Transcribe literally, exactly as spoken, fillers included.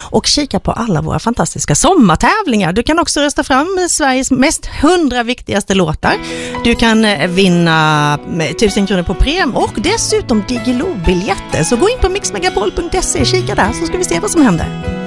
och kika på alla våra fantastiska sommartävlingar. Du kan också rösta fram Sveriges mest hundra viktigaste låtar. Du kan vinna tusen kronor på prem och dessutom Digilo-biljetter. Så gå in på mix megapol punkt se, kika där så ska vi se vad som händer.